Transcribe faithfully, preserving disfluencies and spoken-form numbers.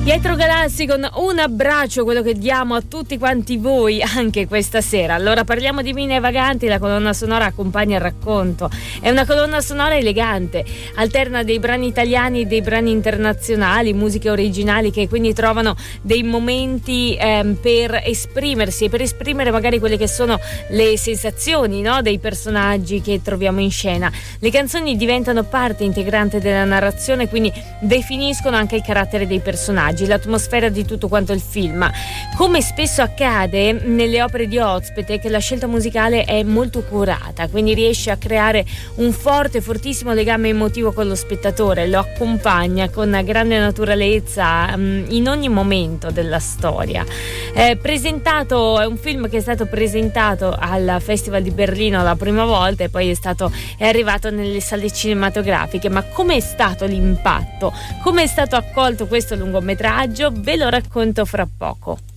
Pietro Galassi con Un abbraccio, quello che diamo a tutti quanti voi anche questa sera. Allora parliamo di Mine Vaganti, la colonna sonora accompagna il racconto. È una colonna sonora elegante, alterna dei brani italiani e dei brani internazionali, musiche originali che quindi trovano dei momenti ehm, per esprimersi e per esprimere magari quelle che sono le sensazioni, no, dei personaggi che troviamo in scena. Le canzoni diventano parte integrante della narrazione, quindi definiscono anche il carattere dei personaggi, l'atmosfera di tutto quanto il film. Come spesso accade nelle opere di Ozpete, che la scelta musicale è molto curata, quindi riesce a creare un forte, fortissimo legame emotivo con lo spettatore, lo accompagna con grande naturalezza mh, in ogni momento della storia. È presentato, è un film che è stato presentato al Festival di Berlino la prima volta e poi è stato è arrivato nelle sale cinematografiche. Ma come è stato l'impatto? Come è stato accolto questo lungometraggio? Ve lo racconto fra poco.